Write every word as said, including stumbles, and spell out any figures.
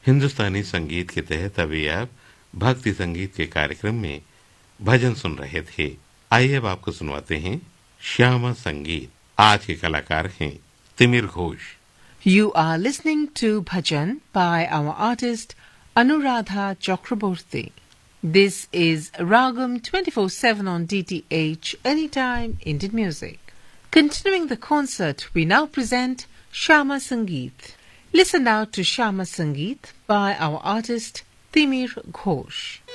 हिंदुस्तानी संगीत के तहत अभी आप भक्ति संगीत के कार्यक्रम में भजन सुन रहे थे। आइए अब आपको सुनवाते हैं श्यामा संगीत। आज के कलाकार हैं तिमिर Ghosh. You are listening to Bhajan by our artist Anuradha Chakraborty. This is Ragam twenty-four seven on D T H Anytime Indian Music. Continuing the concert, we now present Shyama Sangeet. Listen now to Shyama Sangeet by our artist Timir Ghosh.